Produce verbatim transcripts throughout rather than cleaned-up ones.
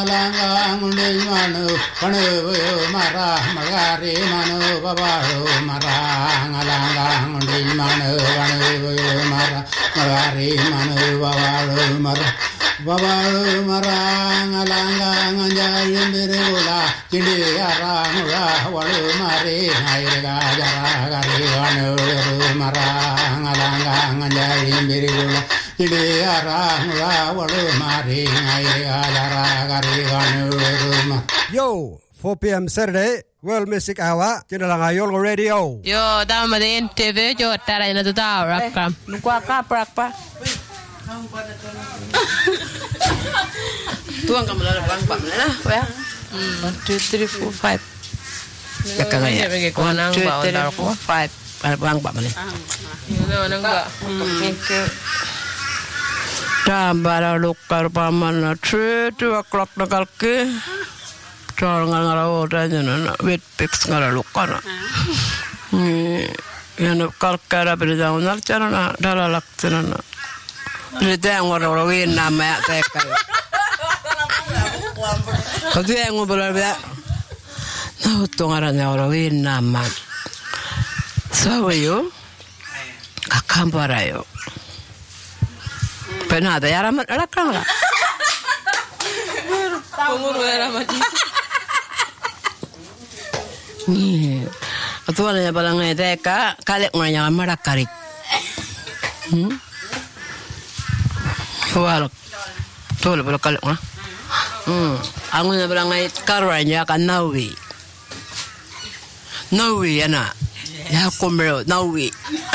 marang undil manu panu mara magari manu babalu marang alang undil manu panu mara magari manu babalu mara babalu marang alang anjayim birula cindi arang ula walu mari airga jara gari manu marang alang anjayim birula cindi arang ula walu mari airga jara gari manu Yo, four p.m. Saturday, World Music Hour, Channel Ayol Radio. Yo, dama din T V jo tara na tuta rakam. Nukwa ka prak pa. Tuang kamu lalu bang pak mana? Ya. One two three four five. Kakak ya. One two three four five. Bang pak mana? Yo nang ba. Tambara lukar pamana three two o'clock nakal ke. Chor ngara ora jana wet pix ngara lukar. Ni yana kalkara berda unar chana dala laktana. Berda ngora ora win nama teka. Kau yang ngobrol berda. Nah tungara ora win nama. Sawayo kakambarayo. Penada ya ramat rakang lah. Umur ramat. Ni, atuan ya balang teka kalek nganya marakarik. Hmm. Wal. Tol bala kalek na. Hmm. Angon ya balang karwanya kan nawi. Nawi ana. Ya komero nawi.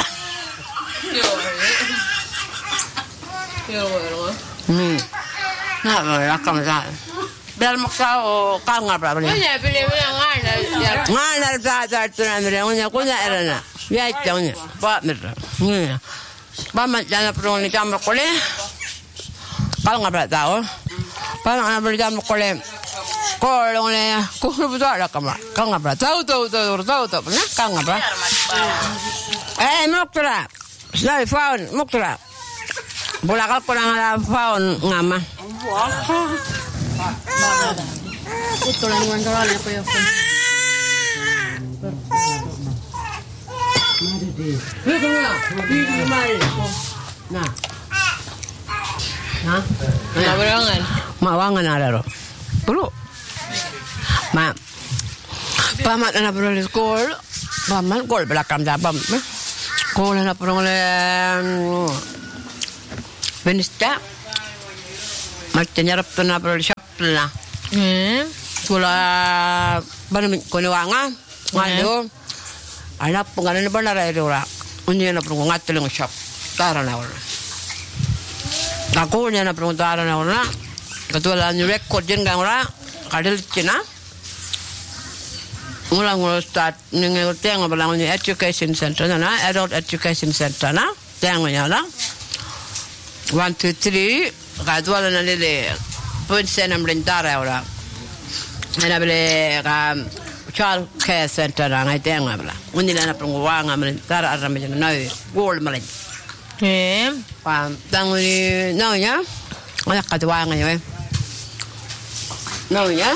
Yo yo. Hmm. Nah, rakam sa. Biar maksa o kanga berapa ni? Punya pilih punya ngana. Ngana sa sa tuan mere punya punya erana. Ya jangan. Pak mer. Ni. Mama jangan perlu ni jam kole. Kalau ngapa tahu? Kalau ngapa beli jam kole. Kalau ni, kau betul ada kamera. Kalau ngapa tahu tahu tahu tahu tahu. Nah, kalau ngapa? Eh, mukra. Saya faun mukra. Bola kal kurang ada faun ngama. Utulan ngontolan apa ya? Nah. Nah. Nah, berangan. Mawangan ada ro. Bro. Ma. Pamat na bro di sekolah. Pamat gol belakang jabam. Sekolah na bro le Benista. Macam nyarap tu na bro shop na. Hmm. Sekolah baru konewangan. Ngado. Anak penganan benar ada orang. Unya na bro ngatel ng shop. Tara na orang. Aku nya na bro tara na orang. Ketua ni record jen gang orang. Kadel Cina. Ngulang-ngulang start ningal teng balang ni education center na adult education center na teng nya la one two three kadwala na lele point senam lentara ora ana bele ka child care center na ngai teng bala unila na pungwanga lentara arame na gol malen Eh. pa tanguni na nya ana kadwanga yo na nya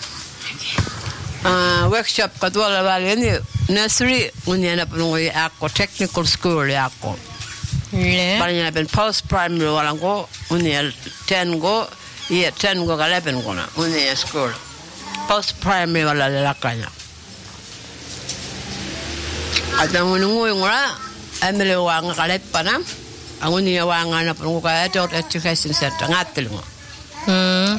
Uh, workshop kadwala bali ni nursery unya na pulungoy ako technical school ako Le. bali na ben post primary walang ko unya ten go yeah ten go eleven go na unya school post primary wala lalakanya atang unungoy ngora amele wanga kalet pana ang unya wanga na pulungo ka adult education center ngatel mo Hmm.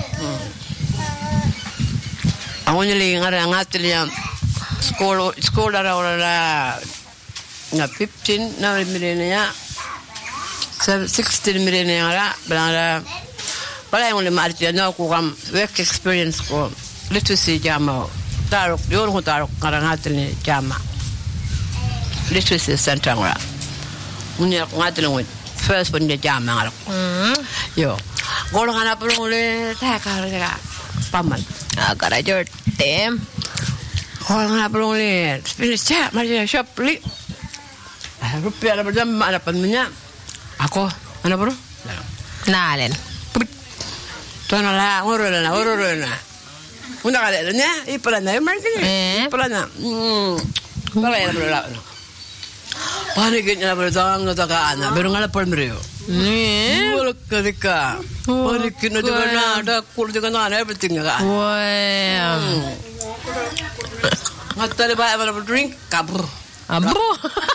Aku ni ngara ngatil yang sekolah sekolah orang la na fifteen na milenia sixteen milenia la bala bala yang le marti na ko kam work experience ko literacy jama tarok yor ko tarok ngara ngatil ni jama literacy center ngara unya ngatil ngut first pun dia jama ngara Hmm. yo gol ngana perlu le ta ka paman Agak aja tem. Kalau nggak perlu lihat, pilih cak, macam shop beli. Rupiah ada berjam, ada pennya. Aku, mana perlu? Nalen. Tu Tonala, ururana, ururana. Una kali nya, ipalana, marketing. Eh. Ipalana. Hmm. Kalau yang berlaku. Paniknya berdatang ke anak, baru nggak lapor mereka. Nih. Boleh ketika. Paniknya juga ada, kul juga ada, everything kan. Wah. Nggak tahu apa apa drink, kabur. Abro.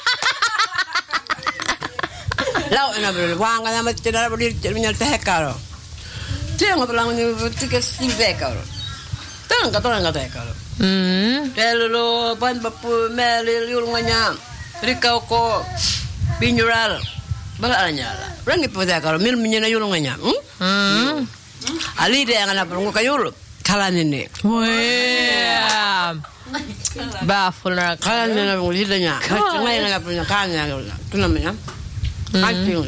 Laut na bro, wang na mat tira bro terminal teh karo. Tiang pelang ni tiket sim teh karo. Tang ka tang ka teh karo. Hmm. Telo pan bapu mel yul nganya. Rikau ko binjural. Balanya la. Rangi po teh karo mil minya yul nganya. Hmm. Ali de ngana perlu kayul. Kalan ini. Wah. Baful na Kalan ni na mulidanya. Ngai ngana punya kannya. Tu namanya. Anjing.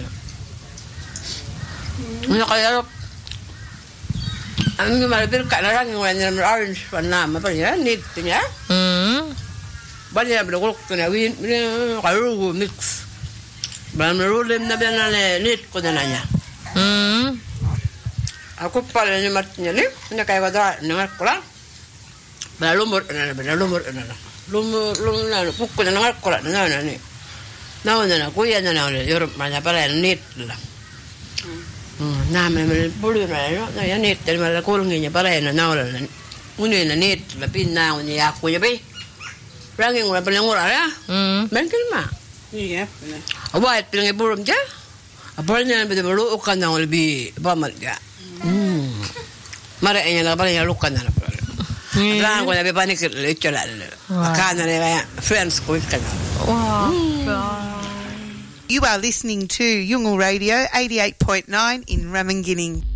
Ini kayak Ang malapit ka na lang yung wala na orange pa na mapalya neat niya. Hmm. Banya blog ko na win kayo mix. Ba meron na ba na neat ko na niya. Hmm. Ako pala ni mat niya ni na kay wada na ko la. Ba lumur na ba lumur na. Lumur lumur na pukko na ngal ko la na na ni. Na na kuya na na Europe man para neat la. Na me me bulu na no na ya net te mala ko ngi para na na la uni na net la pin na uni ya ko ya be rangi ngora pa ngora ya Hmm. men kin ma Iya. awa et ngi burum ja apal nya be bulu o kan na bi ba mal ja hmm mara enya la pa ya lu kan na pa ra ko na be panik le chola ka na le friends ko kan Wow. You are listening to Yungal Radio eighty-eight point nine in Ramingining.